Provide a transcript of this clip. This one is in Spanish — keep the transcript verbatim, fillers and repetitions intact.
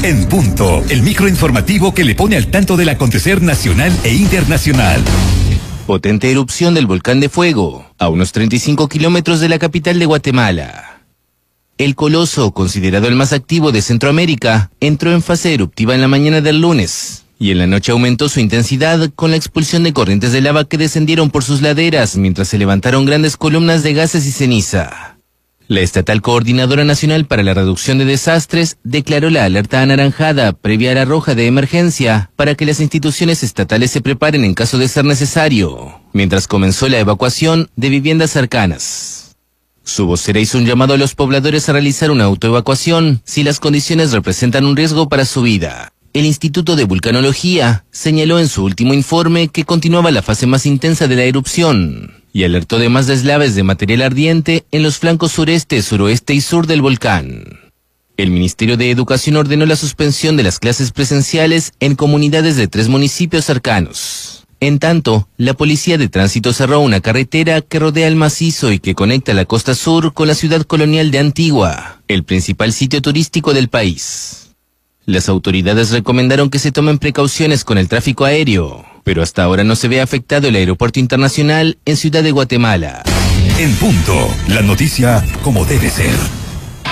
En punto, el microinformativo que le pone al tanto del acontecer nacional e internacional. Potente erupción del volcán de fuego, a unos treinta y cinco kilómetros de la capital de Guatemala. El coloso, considerado el más activo de Centroamérica, entró en fase eruptiva en la mañana del lunes, y en la noche aumentó su intensidad con la expulsión de corrientes de lava que descendieron por sus laderas mientras se levantaron grandes columnas de gases y ceniza. La Estatal Coordinadora Nacional para la Reducción de Desastres declaró la alerta anaranjada previa a la roja de emergencia para que las instituciones estatales se preparen en caso de ser necesario, mientras comenzó la evacuación de viviendas cercanas. Su vocera hizo un llamado a los pobladores a realizar una autoevacuación si las condiciones representan un riesgo para su vida. El Instituto de Vulcanología señaló en su último informe que continuaba la fase más intensa de la erupción y alertó de más deslaves de material ardiente en los flancos sureste, suroeste y sur del volcán. El Ministerio de Educación ordenó la suspensión de las clases presenciales en comunidades de tres municipios cercanos. En tanto, la Policía de Tránsito cerró una carretera que rodea el macizo y que conecta la costa sur con la ciudad colonial de Antigua, el principal sitio turístico del país. Las autoridades recomendaron que se tomen precauciones con el tráfico aéreo, pero hasta ahora no se ve afectado el aeropuerto internacional en Ciudad de Guatemala. En punto, la noticia como debe ser.